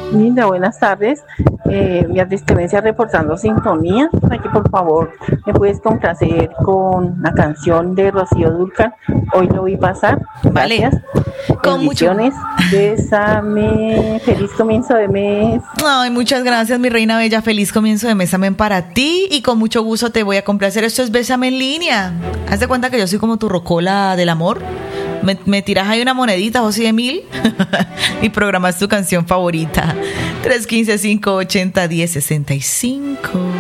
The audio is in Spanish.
Linda, buenas tardes. Beatriz Clemencia reportando sintonía. Aquí, por favor, me puedes complacer con la canción de Rocío Dúrcal. Hoy lo vi pasar. Vale. Gracias. Con Bendiciones. Bésame. Feliz comienzo de mes. Ay, muchas gracias, mi reina bella. Feliz comienzo de mes también para ti. Y con mucho gusto te voy a complacer. Esto es Bésame en línea. Haz de cuenta que yo soy como tu rocola del amor. Me tiras ahí una monedita, José de 1000, y programas tu canción favorita. 315-580-1065.